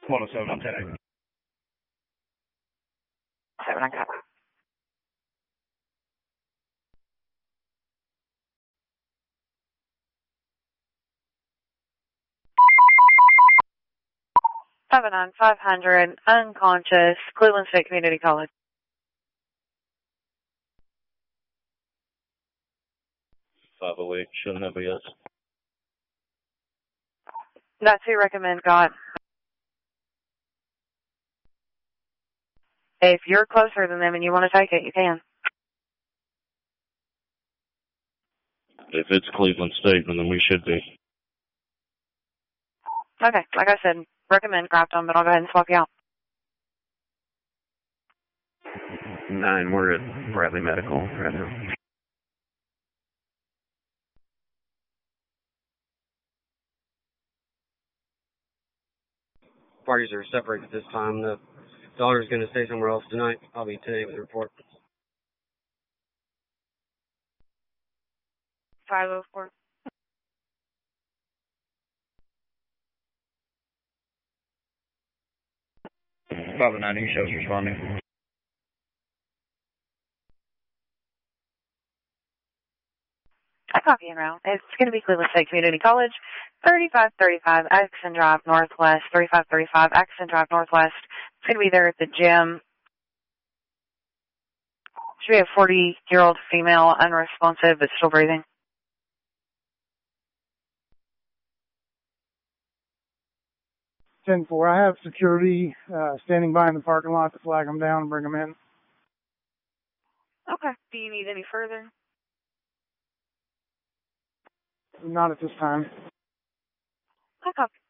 107 on 10. 7 on copy. Seven on 500, unconscious, Cleveland State Community College. 508, shouldn't have a yes. That's who recommend got. If you're closer than them and you want to take it, you can. If it's Cleveland State, then we should be. Okay, like I said, recommend Grafton, but I'll go ahead and swap you out. 9, we're at Bradley Medical right now. Parties are separated this time. The daughter's going to stay somewhere else tonight. I'll be today with the report. 504. About the 90 shows responding. I copy en route. It's going to be Cleveland State Community College, 3535 Axon Drive Northwest, 3535 Axon Drive Northwest. It's going to be there at the gym. Should be a 40-year-old female, unresponsive, but still breathing. Ten-4. I have security standing by in the parking lot to flag them down and bring them in. Okay. Do you need any further? Not at this time. I copy.